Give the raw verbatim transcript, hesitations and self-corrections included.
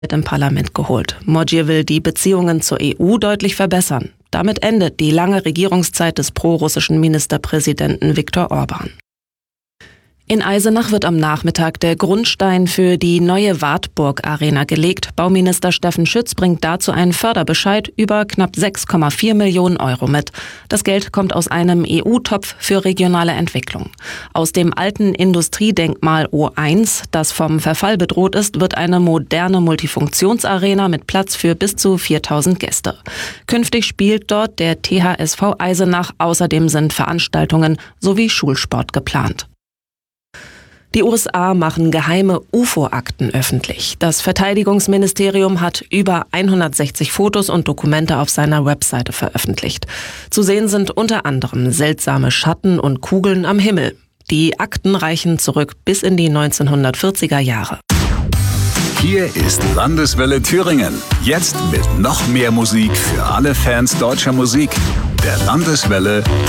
im Parlament geholt. Mocir will die Beziehungen zur E U deutlich verbessern. Damit endet die lange Regierungszeit des prorussischen Ministerpräsidenten Viktor Orban. In Eisenach wird am Nachmittag der Grundstein für die neue Wartburg-Arena gelegt. Bauminister Steffen Schütz bringt dazu einen Förderbescheid über knapp sechs Komma vier Millionen Euro mit. Das Geld kommt aus einem E U-Topf für regionale Entwicklung. Aus dem alten Industriedenkmal O eins, das vom Verfall bedroht ist, wird eine moderne Multifunktionsarena mit Platz für bis zu viertausend Gäste. Künftig spielt dort der T H S V Eisenach. Außerdem sind Veranstaltungen sowie Schulsport geplant. Die U S A machen geheime U F O-Akten öffentlich. Das Verteidigungsministerium hat über hundertsechzig Fotos und Dokumente auf seiner Webseite veröffentlicht. Zu sehen sind unter anderem seltsame Schatten und Kugeln am Himmel. Die Akten reichen zurück bis in die neunzehnhundertvierziger Jahre. Hier ist Landeswelle Thüringen. Jetzt mit noch mehr Musik für alle Fans deutscher Musik. Der Landeswelle